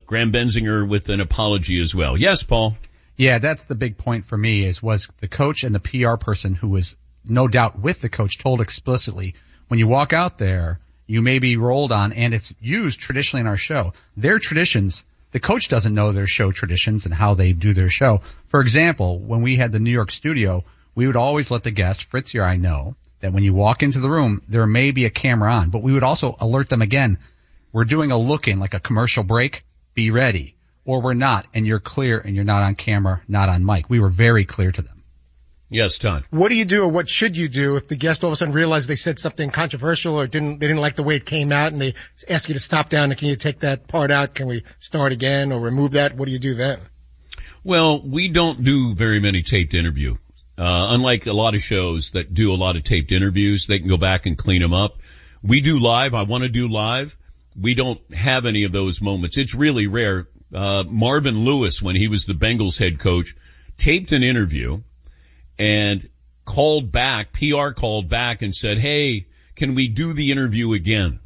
Graham Benzinger with an apology as well. Yes, Paul? Yeah, that's the big point for me was the coach and the PR person who was no doubt with the coach told explicitly, when you walk out there, you may be rolled on, and it's used traditionally in our show. Their traditions, the coach doesn't know their show traditions and how they do their show. For example, when we had the New York studio, we would always let the guest, Fritz or I, know that when you walk into the room, there may be a camera on, but we would also alert them again, we're doing a look-in, like a commercial break, be ready. Or we're not, and you're clear, and you're not on camera, not on mic. We were very clear to them. Yes, Todd. What do you do, or what should you do if the guest all of a sudden realized they said something controversial or they didn't like the way it came out, and they ask you to stop down and can you take that part out? Can we start again or remove that? What do you do then? Well, we don't do very many taped interviews. Unlike a lot of shows that do a lot of taped interviews, they can go back and clean them up. We do live. I want to do live. We don't have any of those moments. It's really rare. Marvin Lewis, when he was the Bengals head coach, taped an interview and called back, PR called back and said, hey, can we do the interview again?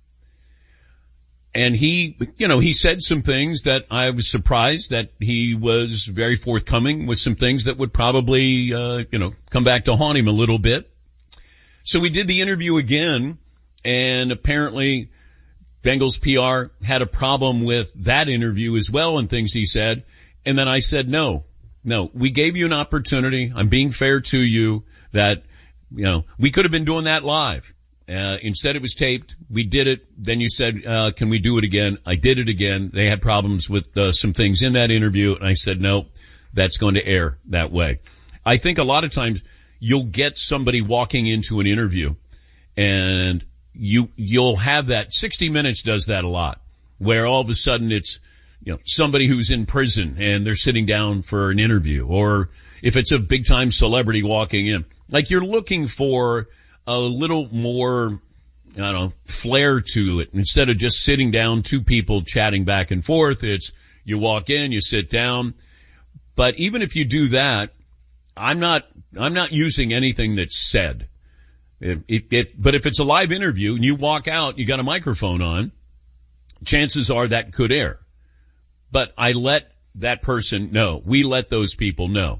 And he said some things that I was surprised that he was very forthcoming with some things that would probably, come back to haunt him a little bit. So we did the interview again, and apparently Bengals PR had a problem with that interview as well and things he said. And then I said, no, we gave you an opportunity. I'm being fair to you that, we could have been doing that live. Instead it was taped. We did it. Then you said, can we do it again? I did it again. They had problems with some things in that interview. And I said, no, that's going to air that way. I think a lot of times you'll get somebody walking into an interview and you'll have that. 60 Minutes does that a lot, where all of a sudden it's, somebody who's in prison and they're sitting down for an interview, or if it's a big time celebrity walking in, like you're looking for a little more, flair to it. Instead of just sitting down, two people chatting back and forth, it's you walk in, you sit down. But even if you do that, I'm not using anything that's said. But if it's a live interview and you walk out, you got a microphone on, chances are that could air. But I let that person know. We let those people know.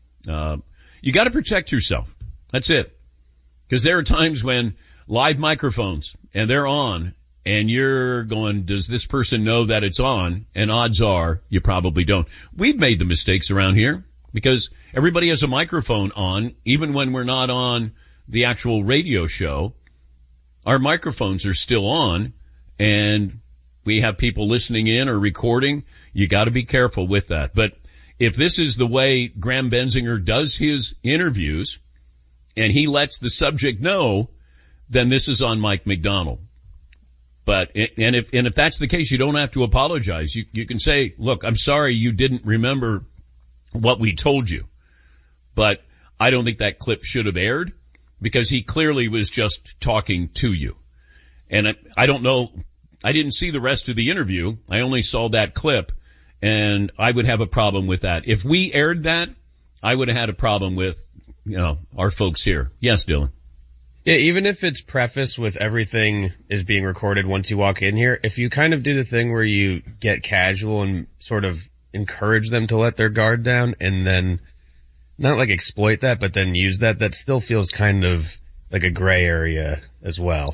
You got to protect yourself. That's it. Because there are times when live microphones and they're on and you're going, does this person know that it's on? And odds are you probably don't. We've made the mistakes around here because everybody has a microphone on, even when we're not on the actual radio show. Our microphones are still on and we have people listening in or recording. You got to be careful with that. But if this is the way Graham Benzinger does his interviews and he lets the subject know, then this is on Mike McDonald. But, and if that's the case, you don't have to apologize. You can say, look, I'm sorry you didn't remember what we told you. But I don't think that clip should have aired because he clearly was just talking to you. And I don't know, I didn't see the rest of the interview. I only saw that clip, and I would have a problem with that. If we aired that, I would have had a problem with, our folks here. Yes, Dylan. Yeah, even if it's prefaced with everything is being recorded once you walk in here, if you kind of do the thing where you get casual and sort of encourage them to let their guard down and then not like exploit that, but then use that still feels kind of like a gray area as well.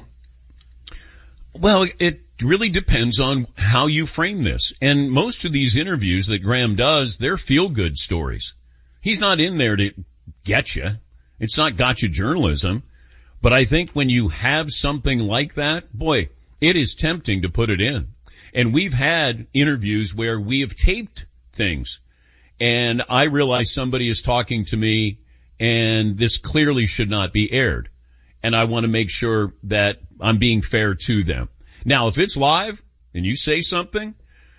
Well, it really depends on how you frame this. And most of these interviews that Graham does, they're feel-good stories. He's not in there to get you. It's not gotcha journalism. But I think when you have something like that, boy, it is tempting to put it in. And we've had interviews where we have taped things. And I realize somebody is talking to me and this clearly should not be aired. And I want to make sure that I'm being fair to them. Now, if it's live and you say something,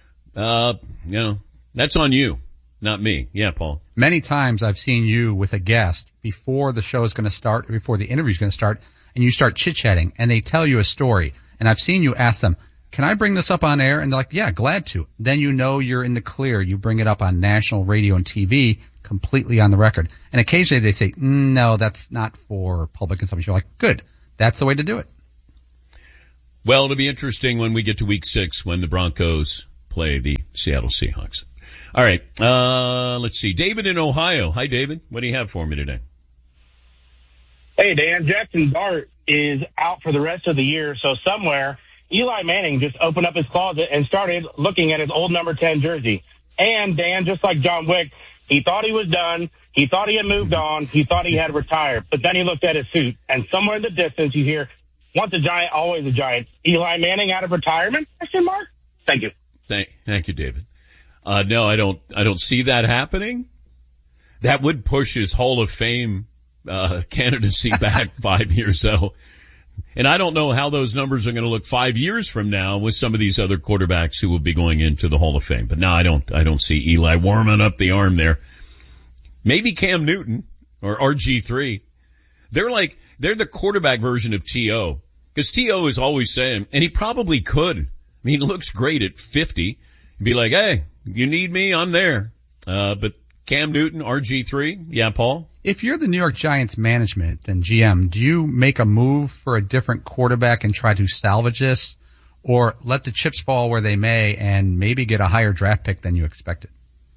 that's on you, not me. Yeah, Paul. Many times I've seen you with a guest before the show is going to start, or before the interview is going to start, and you start chit-chatting, and they tell you a story. And I've seen you ask them, can I bring this up on air? And they're like, yeah, glad to. Then you know you're in the clear. You bring it up on national radio and TV, completely on the record. And occasionally they say, no, that's not for public consumption. You're like, good. That's the way to do it. Well, it'll be interesting when we get to week 6 when the Broncos play the Seattle Seahawks. All right. Let's see. David in Ohio. Hi, David. What do you have for me today? Hey, Dan. Jackson Dart is out for the rest of the year, so somewhere Eli Manning just opened up his closet and started looking at his old number 10 jersey. And, Dan, just like John Wick, he thought he was done. He thought he had moved on. He thought he had retired. But then he looked at his suit, and somewhere in the distance you hear, once a Giant, always a Giant. Eli Manning out of retirement? Question mark? Thank you. Thank you, David. No, I don't see that happening. That would push his Hall of Fame candidacy back 5 years, though. And I don't know how those numbers are going to look 5 years from now with some of these other quarterbacks who will be going into the Hall of Fame. But no, I don't see Eli warming up the arm there. Maybe Cam Newton or RG3. They're the quarterback version of T.O. Because T.O. is always saying, and he probably could. I mean, he looks great at 50. He'd be like, hey, you need me, I'm there. But Cam Newton, RG3, yeah, Paul? If you're the New York Giants management and GM, do you make a move for a different quarterback and try to salvage this, or let the chips fall where they may and maybe get a higher draft pick than you expected?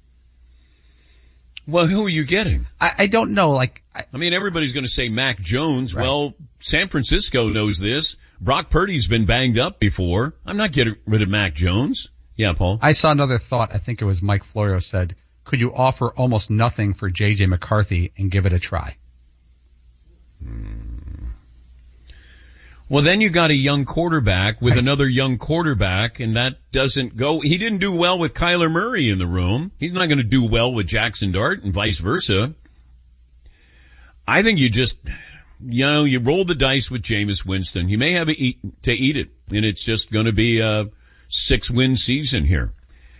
Well, who are you getting? I don't know. I mean, everybody's going to say Mac Jones. Right. Well, San Francisco knows this. Brock Purdy's been banged up before. I'm not getting rid of Mac Jones. Yeah, Paul? I saw another thought. I think it was Mike Florio said, could you offer almost nothing for J.J. McCarthy and give it a try? Well, then you got a young quarterback with another young quarterback, and that doesn't go. He didn't do well with Kyler Murray in the room. He's not going to do well with Jackson Dart and vice versa. I think you just, you roll the dice with Jameis Winston. You may have to eat it, and it's just going to be a 6-win season here.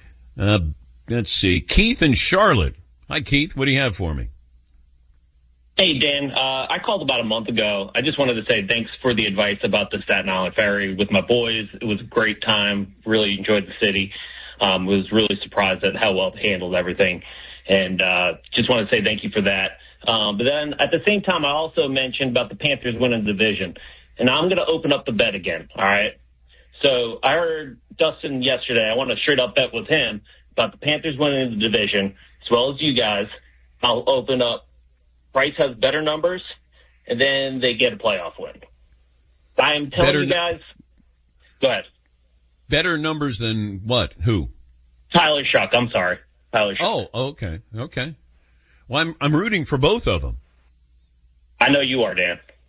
Let's see. Keith in Charlotte. Hi, Keith. What do you have for me? Hey, Dan. I called about a month ago. I just wanted to say thanks for the advice about the Staten Island Ferry with my boys. It was a great time. Really enjoyed the city. Was really surprised at how well it handled everything. And just want to say thank you for that. But then at the same time, I also mentioned about the Panthers winning the division. And I'm going to open up the bet again, all right? So I heard Dustin yesterday. I want to straight up bet with him about the Panthers winning the division, as well as you guys. I'll open up Bryce has better numbers, and then they get a playoff win. I am telling you guys. Go ahead. Better numbers than what? Who? Tyler Shuck. I'm sorry. Tyler Shuck. Oh, okay. Okay. Well, I'm rooting for both of them. I know you are,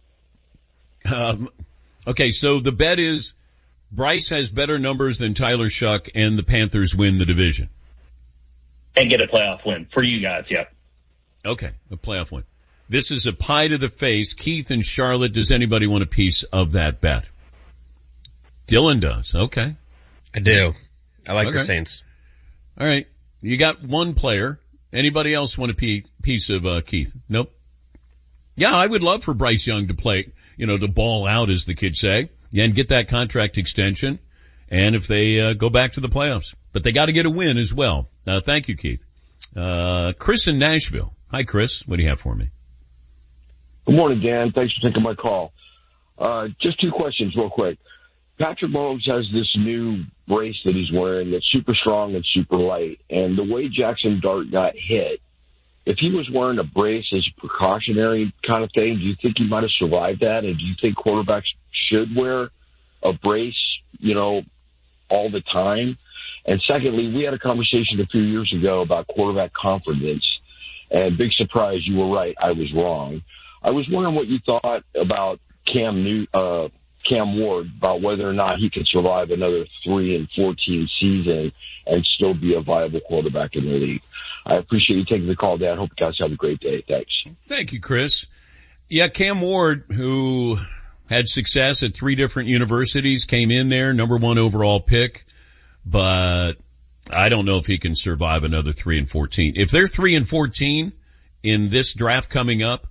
Dan. Okay, so the bet is Bryce has better numbers than Tyler Shuck, and the Panthers win the division. And get a playoff win for you guys, yep. Okay, a playoff win. This is a pie to the face. Keith in Charlotte, does anybody want a piece of that bet? Dylan does. Okay. I do. I like the Saints. All right. You got one player. Anybody else want a piece of Keith? Nope. Yeah, I would love for Bryce Young to play, to ball out, as the kids say, and get that contract extension. And if they go back to the playoffs. But they got to get a win as well. Thank you, Keith. Chris in Nashville. Hi, Chris. What do you have for me? Good morning, Dan. Thanks for taking my call. Just two questions real quick. Patrick Mahomes has this new brace that he's wearing that's super strong and super light. And the way Jackson Dart got hit, if he was wearing a brace as a precautionary kind of thing, do you think he might have survived that? And do you think quarterbacks should wear a brace, all the time? And secondly, we had a conversation a few years ago about quarterback confidence. And big surprise, you were right. I was wrong. I was wondering what you thought about Cam Ward, about whether or not he could survive another 3-14 season and still be a viable quarterback in the league. I appreciate you taking the call, Dan. Hope you guys have a great day. Thanks. Thank you, Chris. Yeah, Cam Ward, who had success at 3 different universities, came in there, number 1 overall pick, but I don't know if he can survive another 3-14. If they're 3-14 in this draft coming up,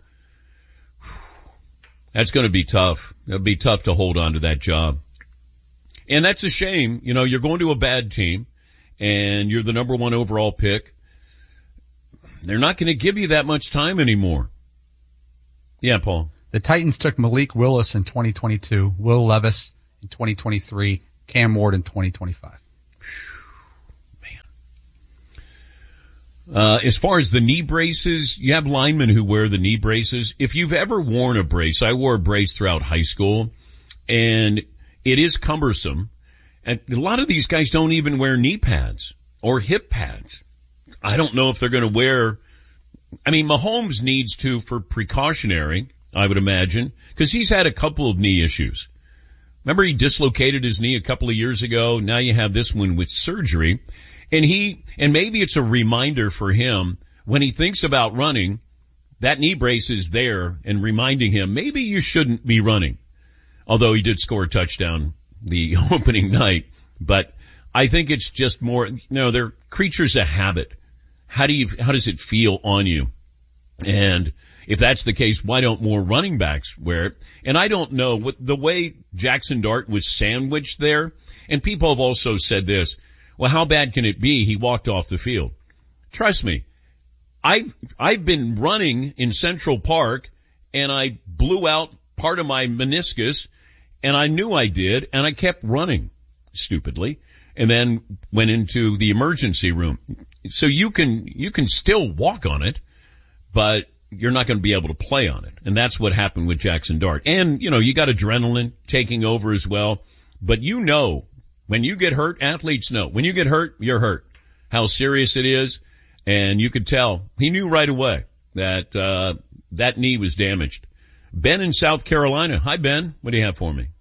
that's going to be tough. It'll be tough to hold on to that job. And that's a shame. You're going to a bad team and you're the number 1 overall pick. They're not going to give you that much time anymore. Yeah, Paul. The Titans took Malik Willis in 2022, Will Levis in 2023, Cam Ward in 2025. As far as the knee braces, you have linemen who wear the knee braces. If you've ever worn a brace, I wore a brace throughout high school, and it is cumbersome. And a lot of these guys don't even wear knee pads or hip pads. I don't know if they're going to wear, I mean, Mahomes needs to for precautionary, I would imagine, because he's had a couple of knee issues. Remember he dislocated his knee a couple of years ago? Now you have this one with surgery. And maybe it's a reminder for him when he thinks about running, that knee brace is there and reminding him maybe you shouldn't be running. Although he did score a touchdown the opening night, but I think it's just more, they're creatures of habit. How does it feel on you? And if that's the case, why don't more running backs wear it? And I don't know what the way Jackson Dart was sandwiched there. And people have also said this, well, how bad can it be? He walked off the field. Trust me, I've been running in Central Park and I blew out part of my meniscus and I knew I did and I kept running stupidly and then went into the emergency room. So you can still walk on it, but you're not going to be able to play on it. And that's what happened with Jackson Dart. And, you got adrenaline taking over as well. But when you get hurt, athletes know. When you get hurt, you're hurt. How serious it is. And you could tell. He knew right away that that knee was damaged. Ben in South Carolina. Hi, Ben. What do you have for me?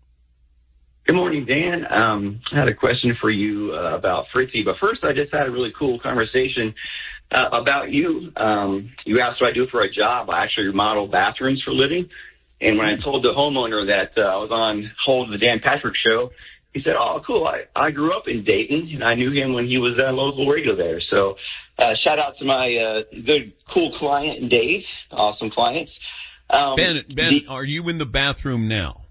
Good morning, Dan. I had a question for you about Fritzy. But first, I just had a really cool conversation about you. You asked what I do for a job. I actually remodel bathrooms for a living. And when I told the homeowner that I was on hold of the Dan Patrick Show, he said, oh, cool. I grew up in Dayton, and I knew him when he was at local radio there. So shout out to my good, cool client, Dave. Awesome clients. Ben, are you in the bathroom now?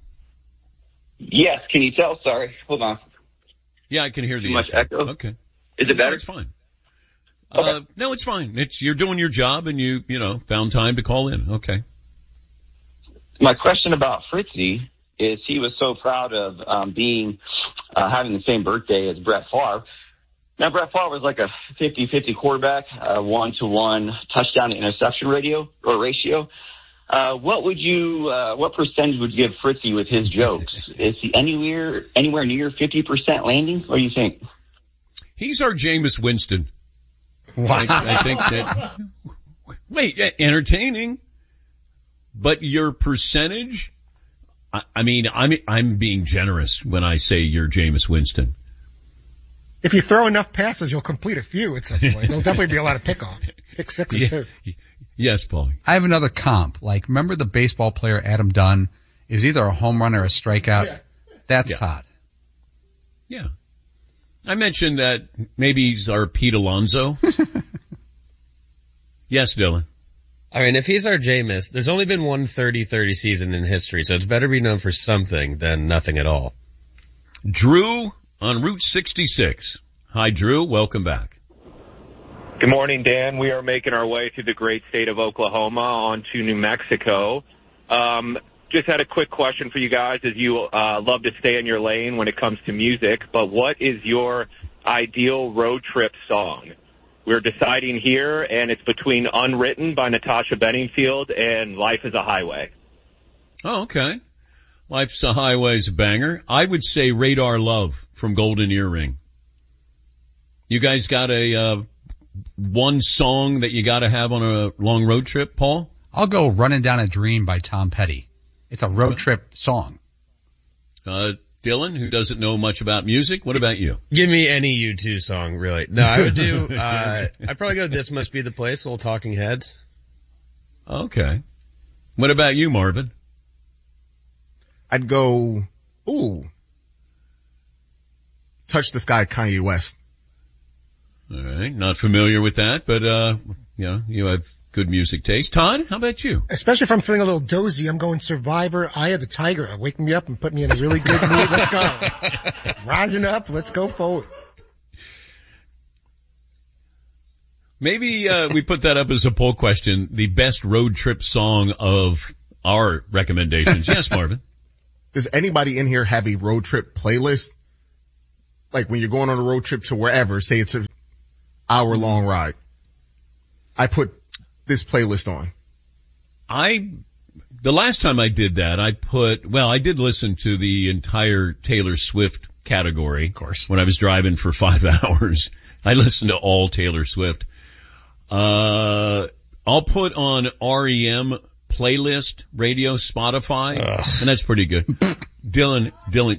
Yes. Can you tell? Sorry. Hold on. Yeah, I can hear Too much echo. Okay. Is it better? No, it's fine. Okay. No, it's fine. You're doing your job and you found time to call in. Okay. My question about Fritzy is he was so proud of having the same birthday as Brett Favre. Now, Brett Favre was like a 50-50 quarterback, 1-to-1 touchdown to interception ratio. What percentage would you give Fritzy with his jokes? Is he anywhere near 50% landing? What do you think? He's our Jameis Winston. Wow. I think that, entertaining, but your percentage, I'm being generous when I say you're Jameis Winston. If you throw enough passes, you'll complete a few at some point. There'll definitely be a lot of pickoffs. Pick sixes too. Yes, Paul. I have another comp. Like, remember the baseball player Adam Dunn? Is either a home run or a strikeout. Yeah. That's Todd. Yeah. I mentioned that maybe he's our Pete Alonso. Yes, Dylan. I mean, if he's our Jameis, there's only been one 30-30 season in history, so it's better be known for something than nothing at all. Drew on Route 66. Hi, Drew. Welcome back. Good morning, Dan. We are making our way through the great state of Oklahoma onto New Mexico. Just had a quick question for you guys, as you love to stay in your lane when it comes to music, but what is your ideal road trip song? We're deciding here, and it's between Unwritten by Natasha Bedingfield and Life is a Highway. Oh, okay. Life's a Highway's a banger. I would say Radar Love from Golden Earring. You guys got a one song that you got to have on a long road trip, Paul? I'll go Running Down a Dream by Tom Petty. It's a road trip song. Dylan, who doesn't know much about music, what about you? Give me any U2 song, really. No, I would do, I'd probably go This Must Be the Place, Old Talking Heads. Okay. What about you, Marvin? I'd go, Touch the Sky, Kanye West. All right. Not familiar with that, but, you have good music taste. Todd, how about you? Especially if I'm feeling a little dozy, I'm going Survivor, Eye of the Tiger. Wake me up and put me in a really good mood. Let's go. Rising up. Let's go forward. Maybe, we put that up as a poll question, the best road trip song of our recommendations. Yes, Marvin. Does anybody in here have a road trip playlist? Like when you're going on a road trip to wherever, say it's an hour-long ride. I put this playlist on. The last time I did that, I did listen to the entire Taylor Swift category. Of course. When I was driving for 5 hours. I listened to all Taylor Swift. I'll put on REM playlist, radio, Spotify, and that's pretty good. Dylan,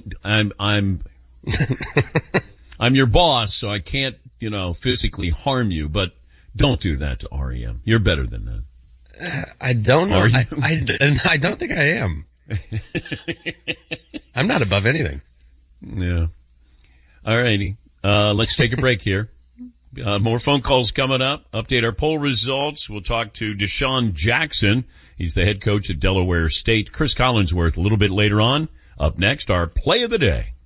I'm your boss, so I can't, physically harm you, but don't do that to REM. You're better than that. I don't know. Are you? I don't think I am. I'm not above anything. Yeah. All righty. Let's take a break here. More phone calls coming up. Update our poll results. We'll talk to Deshaun Jackson. He's the head coach at Delaware State. Chris Collinsworth a little bit later on. Up next, our play of the day.